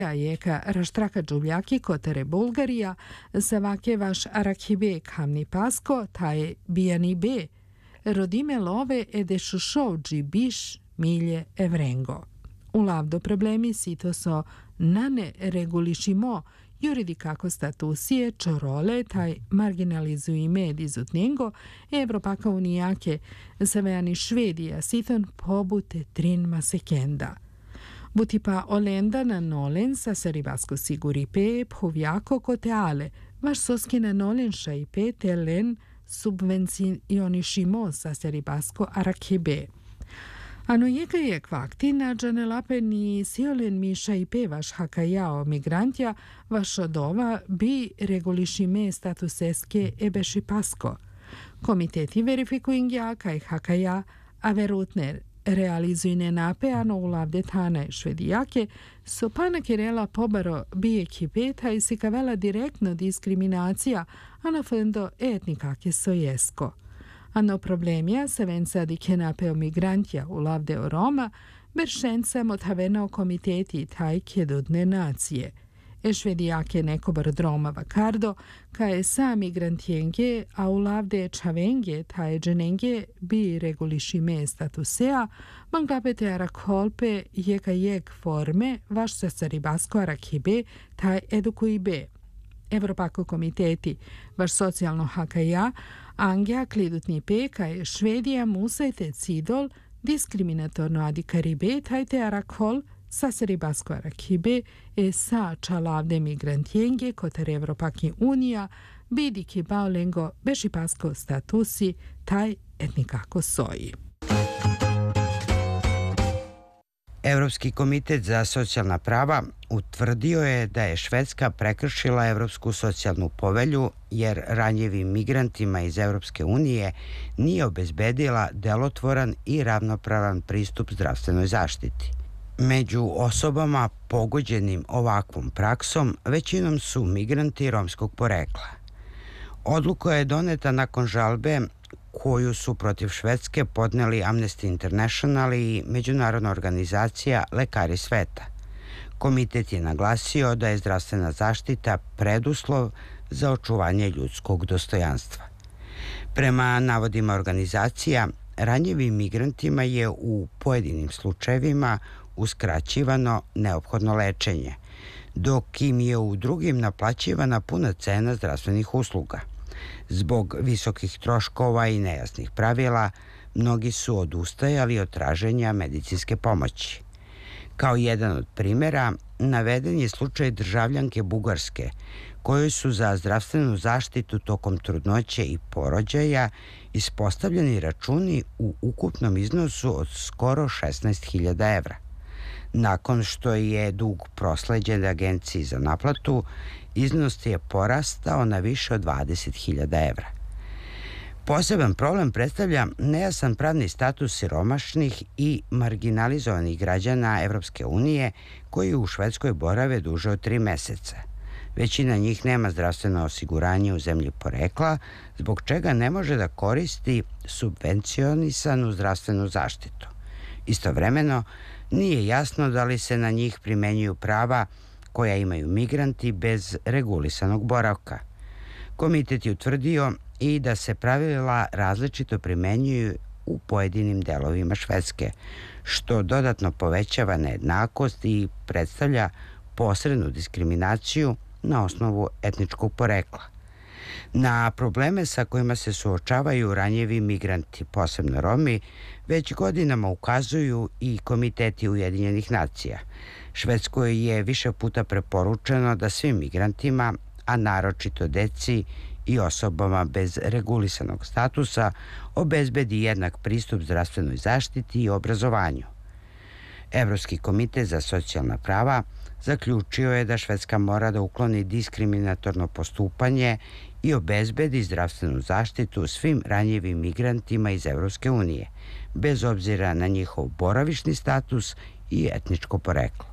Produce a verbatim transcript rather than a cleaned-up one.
Jeka Raštraka Đuvljaki Kotere Bulgarija, Savakevaš Arakhibe Kamni Pasko, Taje Bijani Be, Rodime Love Edešušovđi Biš Milje Evrengo. U lavdo problemi sito so nane regulišimo juridikako statusije čorole taj marginalizuji med izutnengo Evropaka unijake savejani Švedija siton pobute trin masekenda. Butipa olenda na nolen sa seribasko siguripe phovjako koteale, vaš soskina nolen šaipe telen subvencionishimo sa seribasko arakhibe. Ano jeka je kvakti na džanelape ni siolen mi šaipe vaš hakajao migrantja vaš odova bi regulišime statuseske ebešipasko. Komiteti verifikuingja kaj hakaja averutner realizujne napeano u lavde tana švedijake, so pana kirela pobaro bije kipeta i si kavela direktno diskriminacija, a na fundo etnikake sojesko. Ano problemija se venca di ke napeo migrantja u lavde o Roma, beršenca motavena o komiteti taj kjedudne nacije. E švedijake nekobar droma vakardo, ka je sa migrantjenge, a u lavde čavenge, taj dženenge bi regulišime statusea, manglapete arakolpe jeka jek forme, vaš se saribasko arakhibe, taj edukuibe. Evropako komiteti, vaš socijalno hakaja, angja klidutni peka je Švedija musajte cidol diskriminatorno adikaribe, taj te arakol, sa seribasko arakhibe e sa čalavde migrantjenge kotar Evropaki unija bidi ki baolengo bešipasko statusi taj etnikako soji. Evropski komitet za socijalna prava utvrdio je da je Švedska prekršila Evropsku socijalnu povelju jer ranjivim migrantima iz Evropske unije nije obezbedila delotvoran i ravnopravan pristup zdravstvenoj zaštiti. Među osobama pogođenim ovakvom praksom većinom su migranti romskog porekla. Odluka je doneta nakon žalbe koju su protiv Švedske podneli Amnesty International i međunarodna organizacija Lekari sveta. Komitet je naglasio da je zdravstvena zaštita preduslov za očuvanje ljudskog dostojanstva. Prema navodima organizacija, ranjivim migrantima je u pojedinim slučajevima uskraćivano neophodno lečenje, dok im je u drugim naplaćivana puna cena zdravstvenih usluga. Zbog visokih troškova i nejasnih pravila, mnogi su odustajali od traženja medicinske pomoći. Kao jedan od primjera, naveden je slučaj državljanke Bugarske, kojoj su za zdravstvenu zaštitu tokom trudnoće i porođaja ispostavljeni računi u ukupnom iznosu od skoro šesnaest hiljada evra. Nakon što je dug prosleđen agenciji za naplatu, iznos je porastao na više od dvadeset hiljada evra. Poseban problem predstavlja nejasan pravni status siromašnih i marginalizovanih građana Evropske unije koji u Švedskoj borave duže od tri meseca. Većina njih nema zdravstveno osiguranje u zemlji porekla, zbog čega ne može da koristi subvencionisanu zdravstvenu zaštitu. Istovremeno, nije jasno da li se na njih primenjuju prava koja imaju migranti bez regulisanog boravka. Komitet je utvrdio i da se pravila različito primenjuju u pojedinim delovima Švedske, što dodatno povećava nejednakost i predstavlja posrednu diskriminaciju na osnovu etničkog porekla. Na probleme sa kojima se suočavaju ranjivi migranti, posebno Romi, već godinama ukazuju i komiteti Ujedinjenih nacija. Švedskoj je više puta preporučeno da svim migrantima, a naročito deci i osobama bez regulisanog statusa, obezbedi jednak pristup zdravstvenoj zaštiti i obrazovanju. Evropski komitet za socijalna prava zaključio je da Švedska mora da ukloni diskriminatorno postupanje i obezbedi zdravstvenu zaštitu svim ranjivim migrantima iz Evropske unije, bez obzira na njihov boravišni status i etničko poreklo.